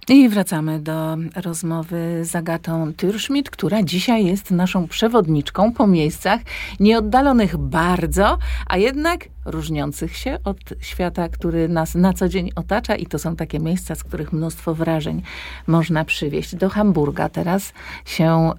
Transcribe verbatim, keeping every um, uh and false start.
I wracamy do rozmowy z Agatą Thürschmidt, która dzisiaj jest naszą przewodniczką po miejscach nieoddalonych bardzo, a jednak różniących się od świata, który nas na co dzień otacza, i to są takie miejsca, z których mnóstwo wrażeń można przywieźć. Do Hamburga teraz się